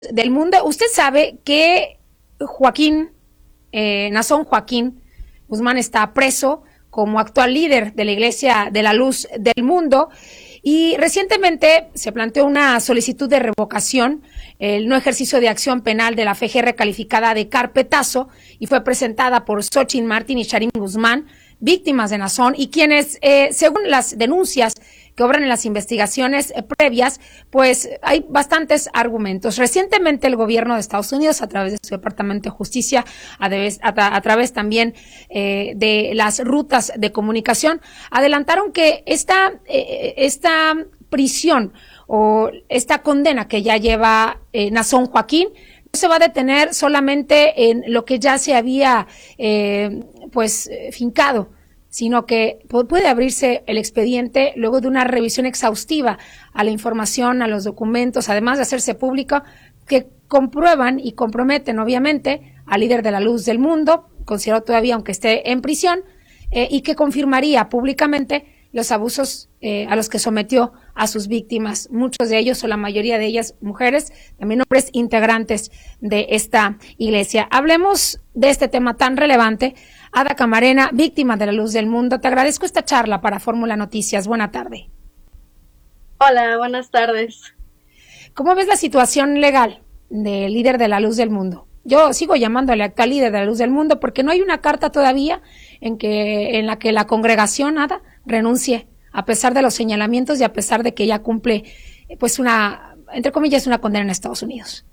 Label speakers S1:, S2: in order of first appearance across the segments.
S1: del mundo. Usted sabe que Nazón Joaquín Guzmán está preso como actual líder de la Iglesia de la Luz del Mundo y recientemente se planteó una solicitud de revocación, el no ejercicio de acción penal de la FGR calificada de carpetazo y fue presentada por Xochitl Martín y Sharim Guzmán, víctimas de Nazón y quienes, según las denuncias que obran en las investigaciones previas, pues hay bastantes argumentos. Recientemente el gobierno de Estados Unidos, a través de su Departamento de Justicia, a través también de las rutas de comunicación, adelantaron que esta prisión o esta condena que ya lleva Nazón Joaquín no se va a detener solamente en lo que ya se había fincado, sino que puede abrirse el expediente luego de una revisión exhaustiva a la información, a los documentos, además de hacerse público, que comprueban y comprometen obviamente al líder de la Luz del Mundo, considerado todavía aunque esté en prisión, y que confirmaría públicamente los abusos a los que sometió a sus víctimas, muchos de ellos o la mayoría de ellas mujeres, también hombres integrantes de esta iglesia. Hablemos de este tema tan relevante. Ada Camarena, víctima de la Luz del Mundo, te agradezco esta charla para Fórmula Noticias. Buena tarde.
S2: Hola, buenas tardes.
S1: ¿Cómo ves la situación legal del líder de la Luz del Mundo? Yo sigo llamándole actual líder de la Luz del Mundo porque no hay una carta todavía en la que la congregación, Ada, renuncie, a pesar de los señalamientos y a pesar de que ella cumple, pues entre comillas, una condena en Estados Unidos.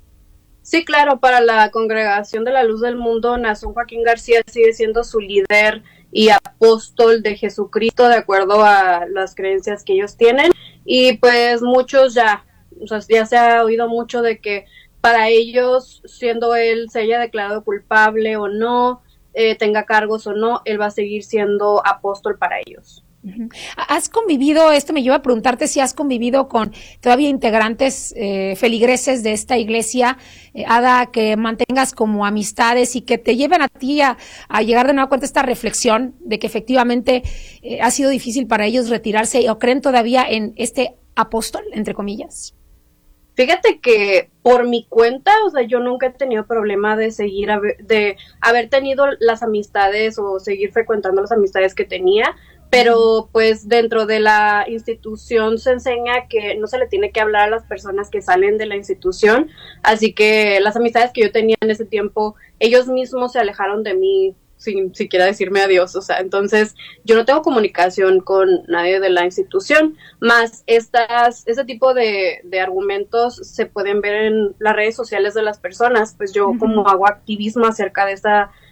S2: Sí, claro, para la Congregación de la Luz del Mundo, Nazón Joaquín García sigue siendo su líder y apóstol de Jesucristo, de acuerdo a las creencias que ellos tienen. Y pues muchos ya se ha oído mucho de que para ellos, siendo él, se haya declarado culpable o no, tenga cargos o no, él va a seguir siendo apóstol para ellos.
S1: ¿Has convivido, esto me lleva a preguntarte si has convivido con todavía integrantes feligreses de esta iglesia, Ada, que mantengas como amistades y que te lleven a ti a llegar de nuevo cuenta esta reflexión de que efectivamente ha sido difícil para ellos retirarse o creen todavía en este apóstol, entre comillas?
S2: Fíjate que por mi cuenta, yo nunca he tenido problema de de haber tenido las amistades o seguir frecuentando las amistades que tenía, pero pues dentro de la institución se enseña que no se le tiene que hablar a las personas que salen de la institución, así que las amistades que yo tenía en ese tiempo, ellos mismos se alejaron de mí sin siquiera decirme adiós, entonces yo no tengo comunicación con nadie de la institución, más ese tipo de argumentos se pueden ver en las redes sociales de las personas, pues yo como hago activismo acerca de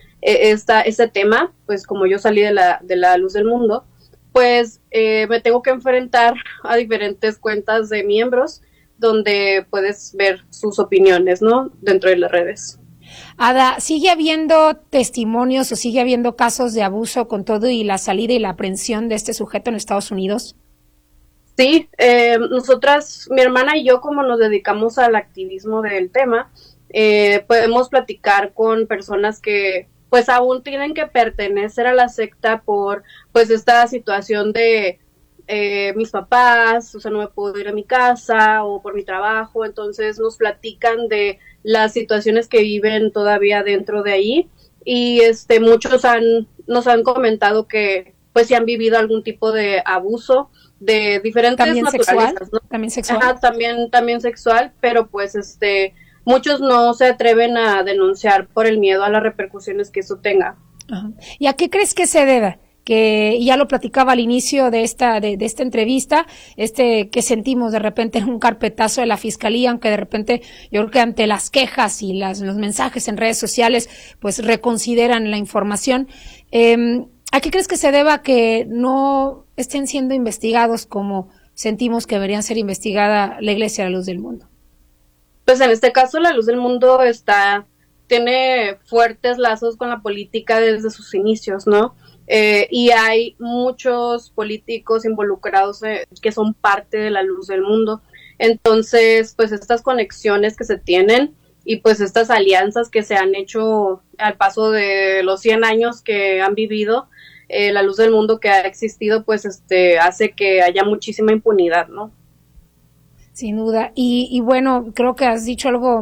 S2: este tema, pues como yo salí de la Luz del Mundo, pues me tengo que enfrentar a diferentes cuentas de miembros donde puedes ver sus opiniones, ¿no? Dentro de las redes.
S1: Ada, ¿sigue habiendo testimonios o sigue habiendo casos de abuso con todo y la salida y la aprehensión de este sujeto en Estados Unidos?
S2: Sí, nosotras, mi hermana y yo, como nos dedicamos al activismo del tema, podemos platicar con personas que pues aún tienen que pertenecer a la secta por pues esta situación de mis papás, no me puedo ir a mi casa o por mi trabajo, entonces nos platican de las situaciones que viven todavía dentro de ahí y muchos nos han comentado que pues si han vivido algún tipo de abuso de diferentes
S1: ¿También
S2: naturalezas,
S1: sexual?
S2: ¿no?
S1: También sexual.
S2: Ajá, también sexual, pero pues muchos no se atreven a denunciar por el miedo a las repercusiones que eso tenga.
S1: Ajá. ¿Y a qué crees que se deba? Que ya lo platicaba al inicio de esta entrevista, que sentimos de repente en un carpetazo de la fiscalía, aunque de repente yo creo que ante las quejas y los mensajes en redes sociales, pues reconsideran la información. ¿A qué crees que se deba que no estén siendo investigados como sentimos que deberían ser investigada la Iglesia de la Luz del Mundo?
S2: Pues en este caso la Luz del Mundo tiene fuertes lazos con la política desde sus inicios, ¿no? Y hay muchos políticos involucrados que son parte de la Luz del Mundo. Entonces, pues estas conexiones que se tienen y pues estas alianzas que se han hecho al paso de los 100 años que han vivido, la Luz del Mundo que ha existido, pues hace que haya muchísima impunidad, ¿no?
S1: Sin duda. Y bueno, creo que has dicho algo